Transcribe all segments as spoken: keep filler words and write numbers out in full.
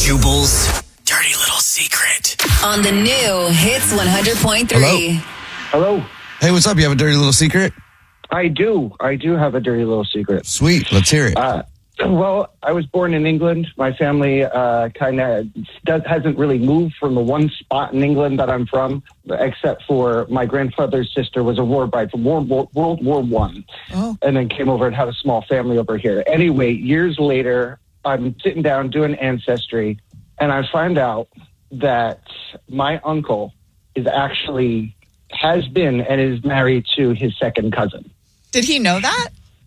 Jubal's dirty little secret. On the new Hits one hundred point three. Hello. Hey, what's up? You have a dirty little secret? I do. I do have a dirty little secret. Sweet. Let's hear it. Uh, well, I was born in England. My family uh, kind of hasn't really moved from the one spot in England that I'm from, except for my grandfather's sister was a war bride from World War, World War One, oh. and then came over and had a small family over here. Anyway, years later, I'm sitting down doing Ancestry, and I find out that my uncle is actually has been and is married to his second cousin. Did he know that?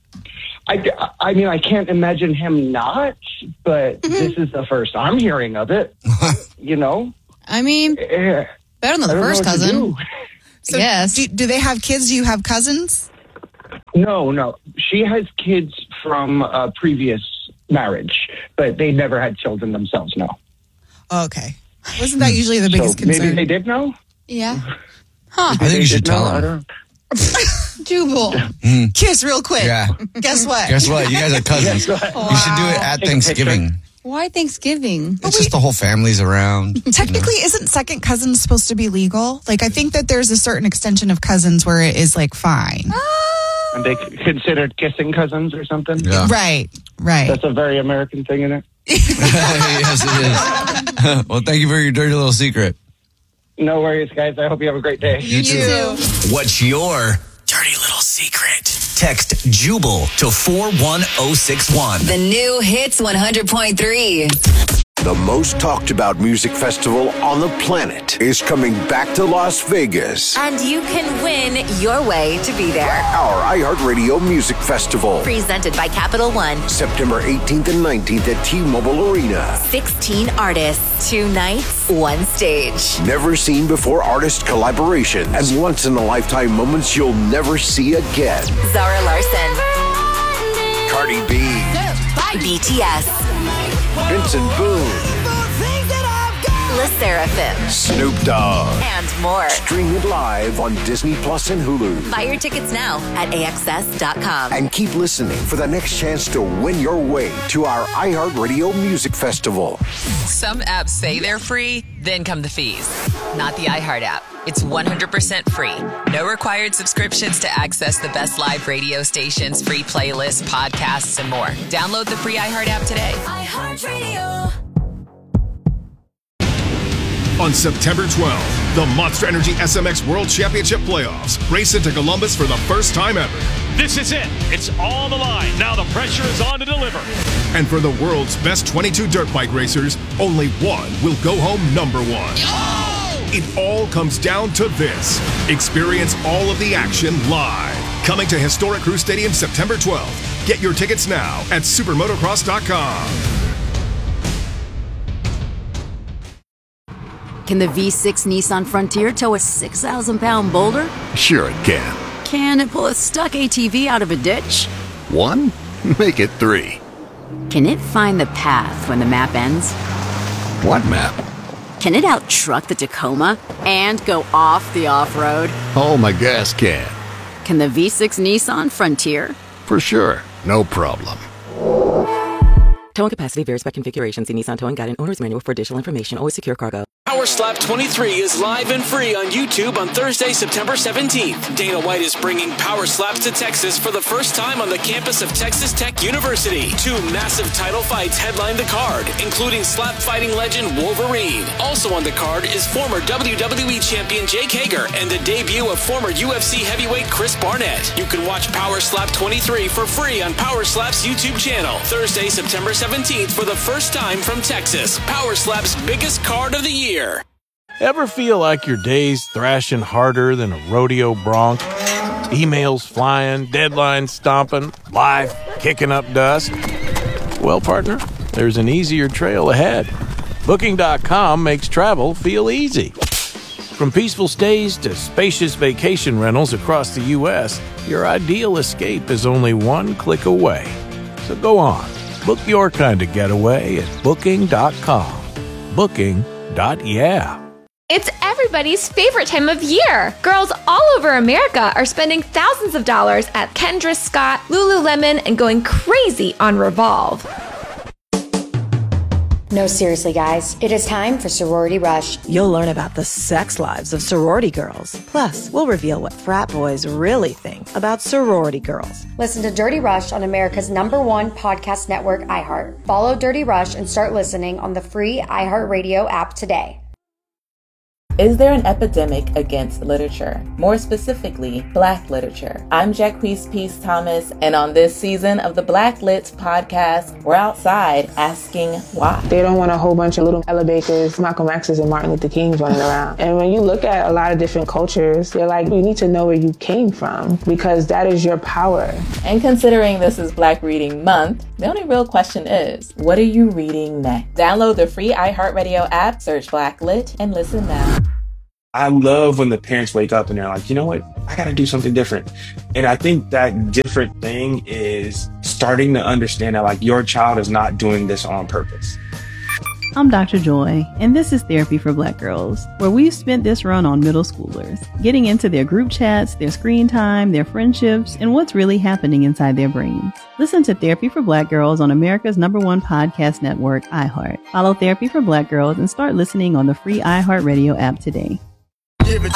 I, I mean, I can't imagine him not, but mm-hmm. this is the first I'm hearing of it, you know? I mean, eh, better than the first cousin. So yes. Do, do they have kids? Do you have cousins? No, no. She has kids from a previous marriage, but they never had children themselves, no. Okay. Wasn't that usually the biggest so concern? Maybe they did know? Yeah. Huh. I think you should tell know? them. Jubal. Mm. Kiss real quick. Yeah. Guess what? Guess what? You guys are cousins. Wow. You should do it at Take Thanksgiving. Why Thanksgiving? It's just the whole family's around. Technically, you know? Isn't second cousins supposed to be legal? Like, I think that there's a certain extension of cousins wwhere it is, like, fine. And they considered kissing cousins or something? Yeah. Right, right. That's a very American thing, isn't it? Yes, it is. Well, thank you for your dirty little secret. No worries, guys. I hope you have a great day. You, you too. What's your dirty little secret? Text Jubal to four one zero six one. The new Hits one hundred point three. The most talked about music festival on the planet is coming back to Las Vegas. And you can win your way to be there. Our iHeartRadio Music Festival. Presented by Capital One. September eighteenth and nineteenth at T-Mobile Arena. sixteen artists, two nights, one stage. Never seen before artist collaborations and once-in-a-lifetime moments you'll never see again. Zara Larson. Cardi B. B T S. Vincent Boone. Le Sserafim. Snoop Dogg. And more. Stream it live on Disney Plus and Hulu. Buy your tickets now at A X S dot com. And keep listening for the next chance to win your way to our iHeartRadio Music Festival. Some apps say they're free, then come the fees. Not the iHeart app. It's one hundred percent free. No required subscriptions to access the best live radio stations, free playlists, podcasts, and more. Download the free iHeart app today. iHeartRadio. On September twelfth, the Monster Energy S M X World Championship Playoffs race into Columbus for the first time ever. This is it. It's on the line. Now the pressure is on to deliver. And for the world's best twenty-two dirt bike racers, only one will go home number one. Yo! It all comes down to this. Experience all of the action live. Coming to historic Crew Stadium September twelfth. Get your tickets now at supermotocross dot com. Can the V six Nissan Frontier tow a six thousand pound boulder? Sure it can. Can it pull a stuck A T V out of a ditch? One? Make it three. Can it find the path when the map ends? What map? Can it out-truck the Tacoma and go off the off-road? Oh, my gas can. Can the V six Nissan Frontier? For sure. No problem. Towing capacity varies by configuration. See Nissan Towing Guide and Owner's Manual for additional information. Always secure cargo. Power Slap twenty-three is live and free on YouTube on Thursday, September seventeenth. Dana White is bringing Power Slaps to Texas for the first time on the campus of Texas Tech University. Two massive title fights headline the card, including slap fighting legend Wolverine. Also on the card is former W W E champion Jake Hager and the debut of former U F C heavyweight Chris Barnett. You can watch Power Slap twenty-three for free on Power Slap's YouTube channel. Thursday, September seventeenth for the first time from Texas. Power Slap's biggest card of the year. Ever feel like your day's thrashing harder than a rodeo bronc? Emails flying, deadlines stomping, life kicking up dust? Well, partner, there's an easier trail ahead. Booking dot com makes travel feel easy. From peaceful stays to spacious vacation rentals across the U S, your ideal escape is only one click away. So go on, book your kind of getaway at Booking dot com. Booking. Yeah. It's everybody's favorite time of year. Girls all over America are spending thousands of dollars at Kendra Scott, Lululemon, and going crazy on Revolve. No, seriously, guys. It is time for Sorority Rush. You'll learn about the sex lives of sorority girls. Plus, we'll reveal what frat boys really think about sorority girls. Listen to Dirty Rush on America's number one podcast network, iHeart. Follow Dirty Rush and start listening on the free iHeartRadio app today. Is there an epidemic against literature? More specifically, Black literature. I'm Jacquees Peace Thomas, and on this season of the Black Lit podcast, we're outside asking why. They don't want a whole bunch of little Ella Bakers, Malcolm X's, and Martin Luther Kings running around. And when you look at a lot of different cultures, you're like, you need to know where you came from, because that is your power. And considering this is Black Reading Month, the only real question is, what are you reading next? Download the free iHeartRadio app, search Black Lit, and listen now. I love when the parents wake up and they're like, you know what, I got to do something different. And I think that different thing is starting to understand that like your child is not doing this on purpose. I'm Doctor Joy, and this is Therapy for Black Girls, where we've spent this run on middle schoolers, getting into their group chats, their screen time, their friendships, and what's really happening inside their brains. Listen to Therapy for Black Girls on America's number one podcast network, iHeart. Follow Therapy for Black Girls and start listening on the free iHeartRadio app today.